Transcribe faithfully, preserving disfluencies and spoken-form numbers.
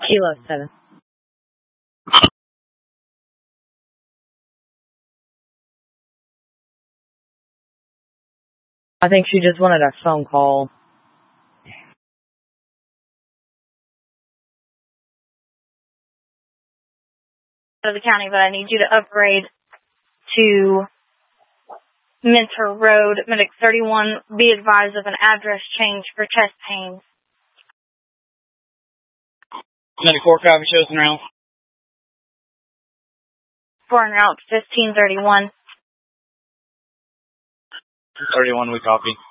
Kilo seven. I think she just wanted a phone call. Of the county, but I need you to upgrade to Mentor Road, Medic thirty-one. Be advised of an address change for chest pains. Medic four, copy, shows and rounds. four and route fifteen thirty-one. thirty-one, we copy.